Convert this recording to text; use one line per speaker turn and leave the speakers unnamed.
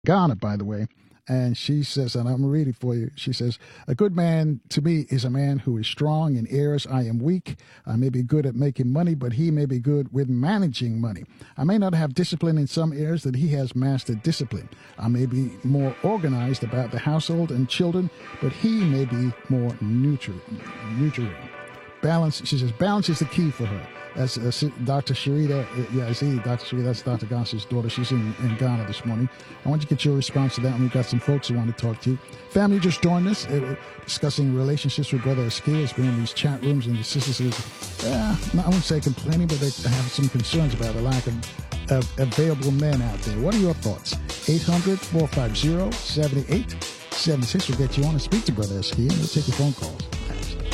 Ghana, by the way. And she says, and I'm reading for you. She says, a good man to me is a man who is strong in areas I am weak. I may be good at making money, but he may be good with managing money. I may not have discipline in some areas that he has mastered discipline. I may be more organized about the household and children, but he may be more nurturing. Balance, she says, balance is the key for her. That's Dr. Sharita. Yeah, I see Dr. Sharita. That's Dr. Goss's daughter. She's in Ghana this morning. I want you to get your response to that, and we've got some folks who want to talk to you. Family just joined us, discussing relationships with Brother Askia. It's been in these chat rooms, and the sisters I wouldn't say complaining, but they have some concerns about the lack of available men out there. What are your thoughts? 800-450-7876 will get you on to speak to Brother Askia, and we'll take your phone calls.